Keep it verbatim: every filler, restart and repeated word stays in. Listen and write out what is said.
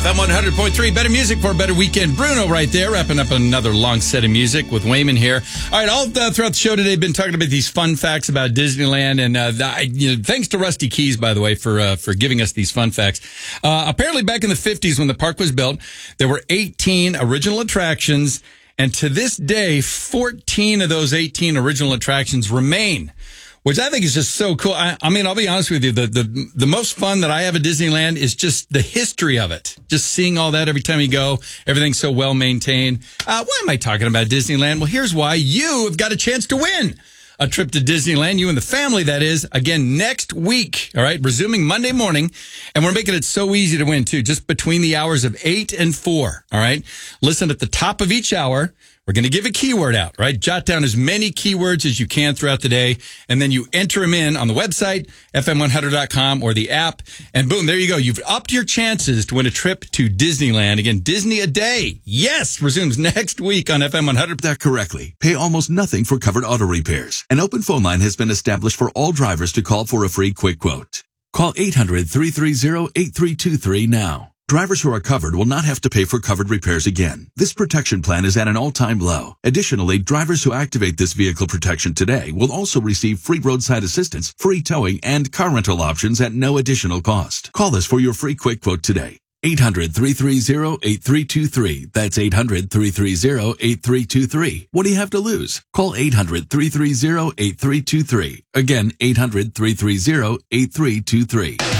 F M one hundred point three, better music for a better weekend. Bruno right there, wrapping up another long set of music with Wayman here. All right, all uh, throughout the show today, been talking about these fun facts about Disneyland, and uh, the, you know, thanks to Rusty Keys, by the way, for uh, for giving us these fun facts. Uh, apparently, back in the fifties, when the park was built, there were eighteen original attractions, and to this day, fourteen of those eighteen original attractions remain, which I think is just so cool. I, I mean, I'll be honest with you. The, the, the most fun that I have at Disneyland is just the history of it. Just seeing all that every time you go. Everything's so well maintained. Uh, why am I talking about Disneyland? Well, here's why. You have got a chance to win a trip to Disneyland. You and the family, that is. Again, next week. All right. Resuming Monday morning. And we're making it so easy to win, too. Just between the hours of eight and four. All right. Listen at the top of each hour. We're going to give a keyword out, right? Jot down as many keywords as you can throughout the day, and then you enter them in on the website, F M one hundred dot com, or the app, and boom, there you go. You've upped your chances to win a trip to Disneyland. Again, Disney a Day. Yes, resumes next week on F M one hundred. That correctly. Pay almost nothing for covered auto repairs. An open phone line has been established for all drivers to call for a free quick quote. Call eight hundred, three three zero, eight three two three now. Drivers who are covered will not have to pay for covered repairs again. This protection plan is at an all-time low. Additionally, drivers who activate this vehicle protection today will also receive free roadside assistance, free towing, and car rental options at no additional cost. Call us for your free quick quote today. eight hundred, three three zero, eight three two three. That's eight hundred, three three zero, eight three two three. What do you have to lose? Call eight hundred, three three zero, eight three two three. Again, eight hundred, three three zero, eight three two three.